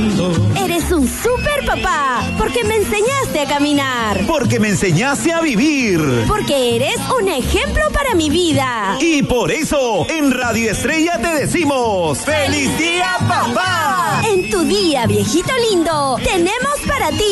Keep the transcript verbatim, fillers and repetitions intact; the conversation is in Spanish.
lindo. Eres un super papá, porque me enseñaste a caminar. Porque me enseñaste a vivir. Porque eres un ejemplo para mi vida. Y por eso, en Radio Estrella te decimos ¡Feliz Día, Papá! En tu día, viejito lindo, tenemos para ti